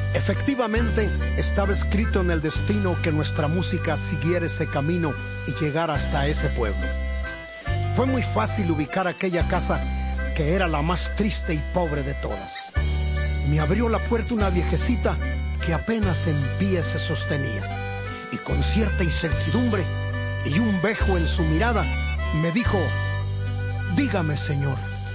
Efectivamente, estaba escrito en el destino que nuestra música siguiera ese camino y llegara hasta ese pueblo. Fue muy fácil ubicar aquella casa, que era la más triste y pobre de todas. Me abrió la puerta una viejecita que apenas en pie se sostenía, y con cierta incertidumbre y un vejo en su mirada, me dijo: dígame, señor,